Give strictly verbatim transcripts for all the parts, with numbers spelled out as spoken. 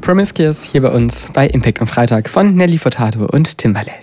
Promiscuous hier bei uns bei Impact am Freitag von Nelly Furtado und Timbaland.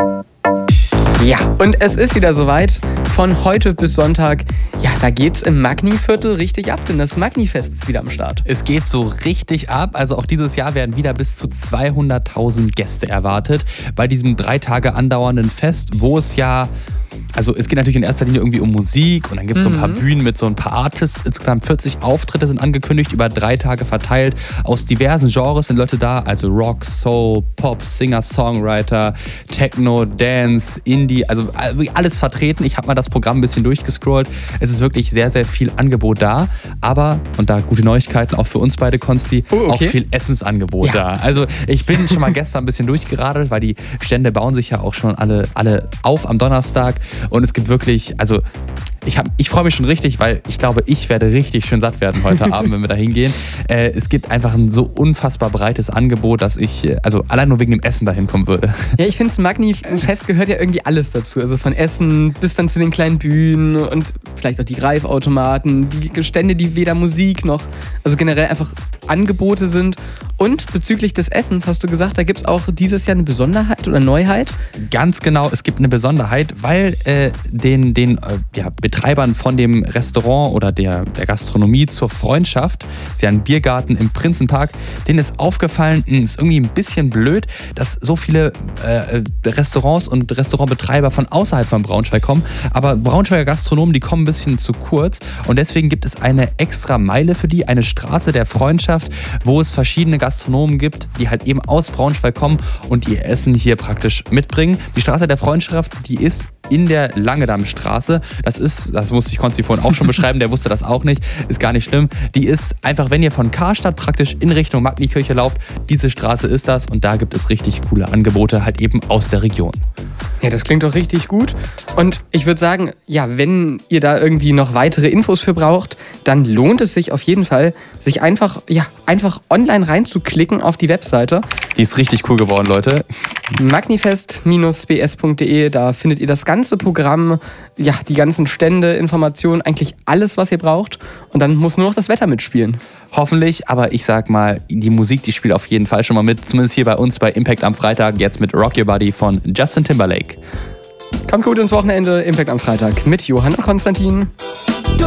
Ja, und es ist wieder soweit. Von heute bis Sonntag, ja, da geht's im Magni-Viertel richtig ab, denn das Magni-Fest ist wieder am Start. Es geht so richtig ab. Also auch dieses Jahr werden wieder bis zu zweihunderttausend Gäste erwartet bei diesem drei Tage andauernden Fest, wo es ja... Also es geht natürlich in erster Linie irgendwie um Musik und dann gibt es so ein paar Bühnen mit so ein paar Artists. Insgesamt vierzig Auftritte sind angekündigt, über drei Tage verteilt. Aus diversen Genres sind Leute da, also Rock, Soul, Pop, Singer, Songwriter, Techno, Dance, Indie, also alles vertreten. Ich habe mal das Programm ein bisschen durchgescrollt. Es ist wirklich sehr, sehr viel Angebot da. Aber, und da gute Neuigkeiten auch für uns beide, Konsti, oh, okay. auch viel Essensangebot ja. da. Also ich bin schon mal gestern ein bisschen durchgeradelt, weil die Stände bauen sich ja auch schon alle, alle auf am Donnerstag. Und es gibt wirklich, also ich, hab, ich freue mich schon richtig, weil ich glaube, ich werde richtig schön satt werden heute Abend, wenn wir da hingehen. Äh, es gibt einfach ein so unfassbar breites Angebot, dass ich, also allein nur wegen dem Essen dahin kommen würde. Ja, ich finde, zum Magni-Fest gehört ja irgendwie alles dazu. Also von Essen bis dann zu den kleinen Bühnen und vielleicht auch die Greifautomaten, die Stände, die weder Musik noch, also generell einfach Angebote sind. Und bezüglich des Essens hast du gesagt, da gibt es auch dieses Jahr eine Besonderheit oder Neuheit? Ganz genau, es gibt eine Besonderheit, weil äh, den, den äh, ja, Betreibern von dem Restaurant oder der, der Gastronomie zur Freundschaft, das ist ja ein Biergarten im Prinzenpark, denen ist aufgefallen, mh, ist irgendwie ein bisschen blöd, dass so viele äh, Restaurants und Restaurantbetreiber von außerhalb von Braunschweig kommen, aber Braunschweiger Gastronomen, die kommen ein bisschen zu kurz und deswegen gibt es eine extra Meile für die, eine Straße der Freundschaft, wo es verschiedene Gastronomen gibt, die halt eben aus Braunschweig kommen und ihr Essen hier praktisch mitbringen. Die Straße der Freundschaft, die ist in der Langedammstraße. Das ist, das musste ich Konsti vorhin auch schon beschreiben, der wusste das auch nicht, ist gar nicht schlimm. Die ist einfach, wenn ihr von Karstadt praktisch in Richtung Magni-Kirche lauft, diese Straße ist das und da gibt es richtig coole Angebote halt eben aus der Region. Ja, das klingt doch richtig gut. Und ich würde sagen, ja, wenn ihr da irgendwie noch weitere Infos für braucht, dann lohnt es sich auf jeden Fall, sich einfach, ja, einfach online reinzuklicken auf die Webseite. Die ist richtig cool geworden, Leute. magnifest Bindestrich b s punkt d e, da findet ihr das ganze Programm, ja, die ganzen Stände, Informationen, eigentlich alles, was ihr braucht. Und dann muss nur noch das Wetter mitspielen. Hoffentlich, aber ich sag mal, die Musik, die spielt auf jeden Fall schon mal mit. Zumindest hier bei uns bei Impact am Freitag, jetzt mit Rock Your Body von Justin Timberlake. Kommt gut ins Wochenende, Impact am Freitag mit Johann und Konstantin.